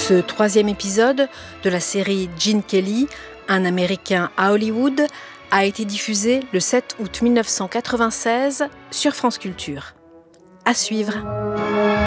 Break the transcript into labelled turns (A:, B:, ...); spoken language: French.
A: Ce troisième épisode de la série Gene Kelly, un Américain à Hollywood, a été diffusé le 7 août 1996 sur France Culture. À suivre.